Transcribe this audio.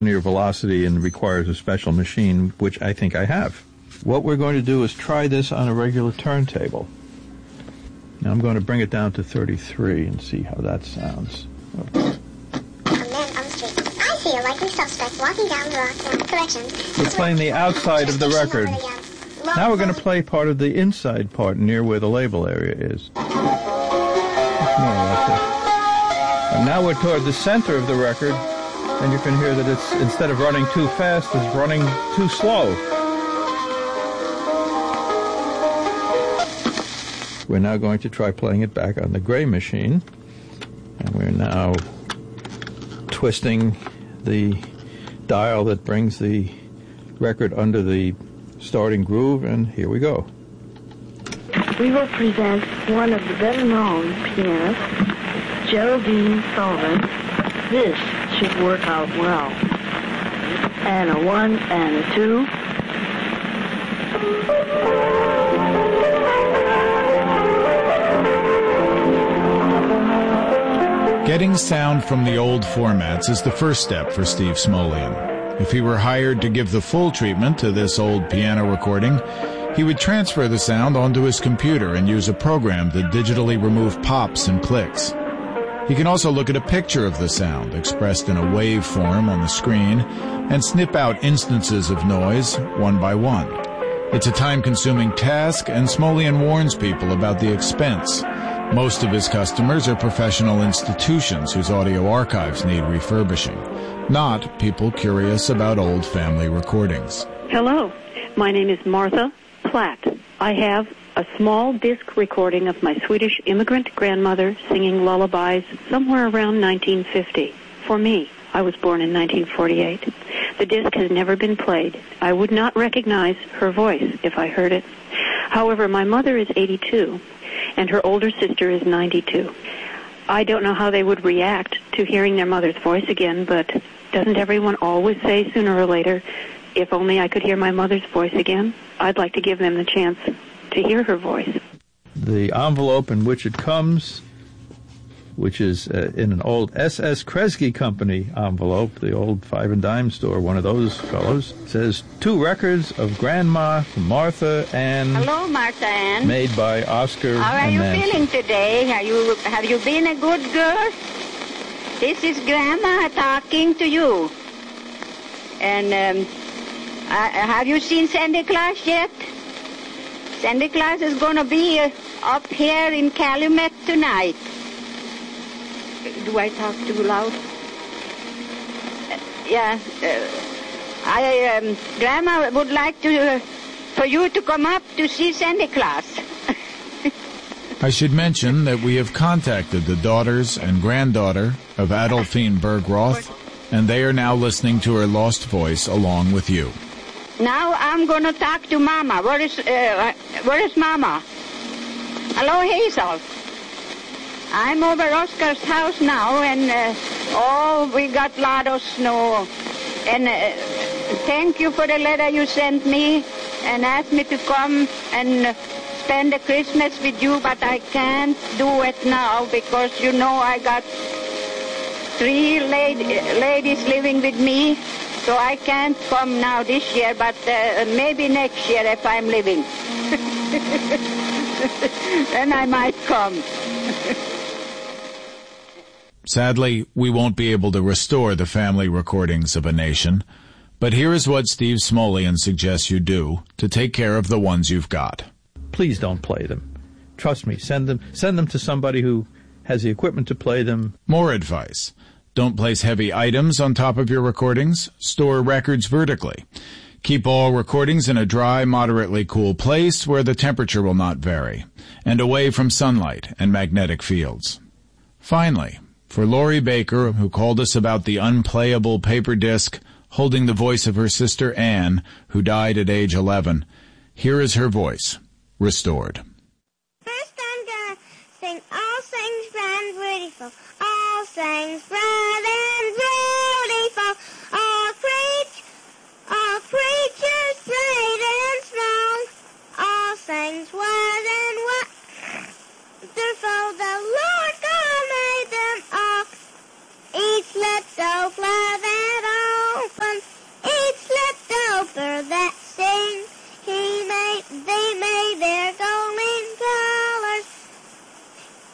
linear velocity and requires a special machine, which I think I have. What we're going to do is try this on a regular turntable. Now I'm going to bring it down to 33 and see how that sounds. A man on the street. I see a likely suspect walking down the road. Correction. We're playing the outside of the record. Now we're going to play part of the inside part near where the label area is. And now we're toward the center of the record, and you can hear that it's, instead of running too fast, it's running too slow. We're now going to try playing it back on the gray machine, and we're now twisting the dial that brings the record under the starting groove, and here we go. We will present one of the better-known pianists, Geraldine Sullivan. This should work out well. And a 1 and a 2. Getting sound from the old formats is the first step for Steve Smolian. If he were hired to give the full treatment to this old piano recording, he would transfer the sound onto his computer and use a program to digitally remove pops and clicks. He can also look at a picture of the sound expressed in a waveform on the screen and snip out instances of noise one by one. It's a time-consuming task, and Smolian warns people about the expense. Most of his customers are professional institutions whose audio archives need refurbishing, not people curious about old family recordings. Hello, my name is Martha Platt. I have a small disc recording of my Swedish immigrant grandmother singing lullabies somewhere around 1950. For me, I was born in 1948. The disc has never been played. I would not recognize her voice if I heard it. However, my mother is 82, and her older sister is 92. I don't know how they would react to hearing their mother's voice again, but doesn't everyone always say sooner or later, if only I could hear my mother's voice again? I'd like to give them the chance to hear her voice. The envelope in which it comes, which is in an old S.S. Kresge Company envelope, the old 5 and dime store, one of those fellows, says 2 records of Grandma Martha Ann. Hello, Martha Ann. Made by Oscar. How are you feeling today? Have you been a good girl? This is Grandma talking to you. And have you seen Santa Claus yet? Santa Claus is going to be up here in Calumet tonight. Do I talk too loud? Grandma would like for you to come up to see Santa Claus. I should mention that we have contacted the daughters and granddaughter of Adolphine Bergroth, and they are now listening to her lost voice along with you. Now I'm going to talk to Mama. Where is Mama? Hello, Hazel. I'm over Oscar's house now, and we got a lot of snow. And thank you for the letter you sent me and asked me to come and spend the Christmas with you, but I can't do it now because, you know, I got 3 ladies living with me, so I can't come now this year, but maybe next year if I'm living. Then I might come. Sadly, we won't be able to restore the family recordings of a nation, but here is what Steve Smolian suggests you do to take care of the ones you've got. Please don't play them. Trust me, send them to somebody who has the equipment to play them. More advice. Don't place heavy items on top of your recordings. Store records vertically. Keep all recordings in a dry, moderately cool place where the temperature will not vary, and away from sunlight and magnetic fields. Finally, for Lori Baker, who called us about the unplayable paper disc holding the voice of her sister Anne, who died at age 11, here is her voice, restored. First I'm gonna sing All Things Bright and Beautiful, All Things Bright and Beautiful, all creatures great and small, all things wide and wonderful, the Lord God made them all, each little flower and all. After that,